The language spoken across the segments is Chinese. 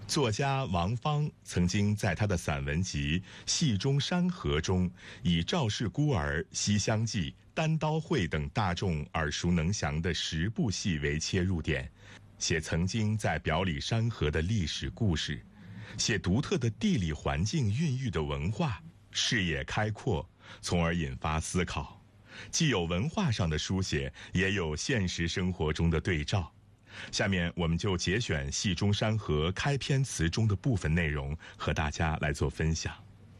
作家王芳曾经在他的散文集《戏中山河》中，以赵氏孤儿、西厢记、单刀会等大众耳熟能详的10部戏为切入点，写曾经在表里山河的历史故事，写独特的地理环境孕育的文化，视野开阔，从而引发思考。既有文化上的书写，也有现实生活中的对照。下面我们就节选《戏中山河》开篇词中的部分内容，和大家来做分享。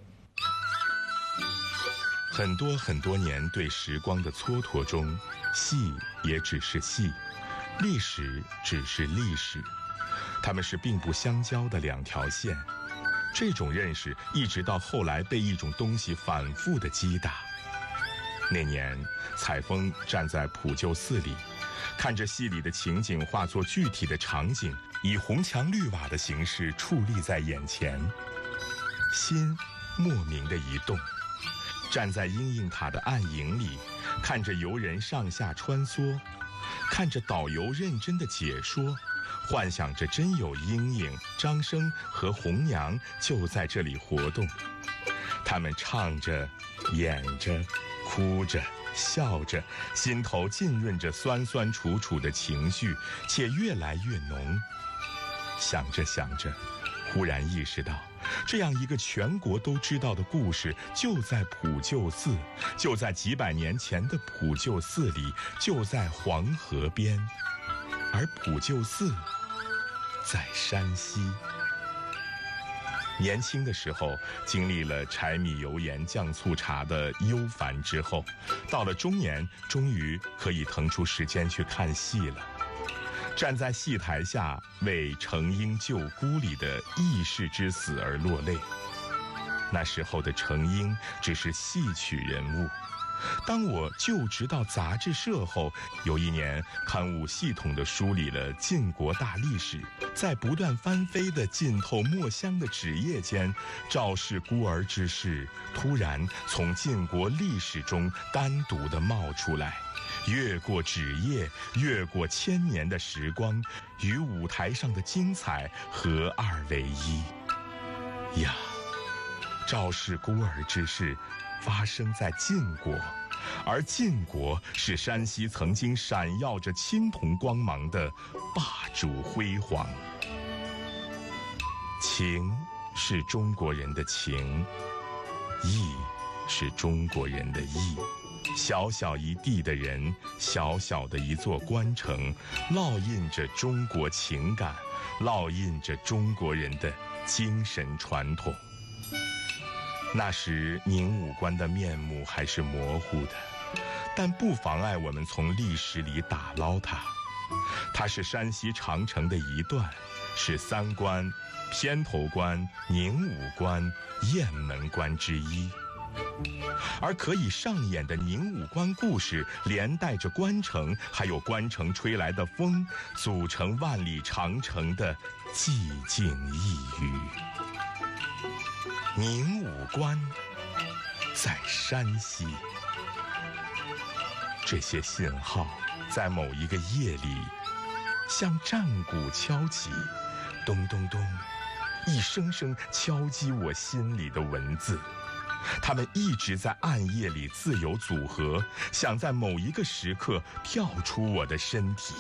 很多年对时光的蹉跎中，戏也只是戏，历史只是历史，它们是并不相交的2条线。这种认识一直到后来被一种东西反复地击打。那年，采风站在普救寺里，看着戏里的情景化作具体的场景，以红墙绿瓦的形式矗立在眼前，心莫名的一动。站在阴影塔的暗影里，看着游人上下穿梭，看着导游认真的解说，幻想着真有阴影、张生和红娘就在这里活动。他们唱着，演着，哭着，笑着，心头浸润着酸酸楚楚的情绪，且越来越浓。想着想着，忽然意识到，这样一个全国都知道的故事，就在普救寺，就在几百年前的普救寺里，就在黄河边。而普救寺在山西。年轻的时候经历了柴米油盐酱醋茶的忧烦之后，到了中年，终于可以腾出时间去看戏了。站在戏台下，为程婴救孤里的义士之死而落泪。那时候的程婴只是戏曲人物。当我就职到杂志社后，有一年刊物系统地梳理了晋国大历史，在不断翻飞的浸透墨香的纸页间，赵氏孤儿之事突然从晋国历史中单独地冒出来，越过纸页，越过1000年的时光，与舞台上的精彩合二为一。呀，赵氏孤儿之事发生在晋国，而晋国是山西曾经闪耀着青铜光芒的霸主辉煌。情是中国人的情，义是中国人的义。小小一地的人，小小的一座关城，烙印着中国情感，烙印着中国人的精神传统。那时宁武关的面目还是模糊的，但不妨碍我们从历史里打捞它。它是山西长城的一段，是3关、偏头关、宁武关、雁门关之一。而可以上演的宁武关故事，连带着关城，还有关城吹来的风，组成万里长城的寂静一隅。宁武关在山西。这些信号在某一个夜里，像战鼓敲击，咚咚咚，一声声敲击我心里的文字。它们一直在暗夜里自由组合，想在某一个时刻跳出我的身体。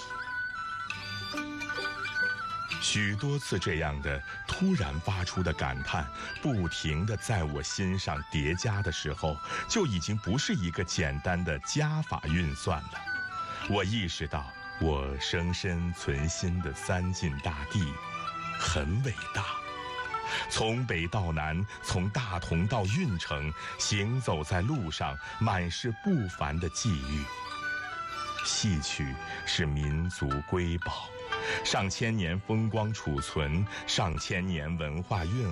许多次这样的突然发出的感叹，不停地在我心上叠加的时候，就已经不是一个简单的加法运算了。我意识到，我生身存心的3晋大地很伟大。从北到南，从大同到运城，行走在路上，满是不凡的际遇。戏曲是民族瑰宝，上千年风光储存，上千年文化蕴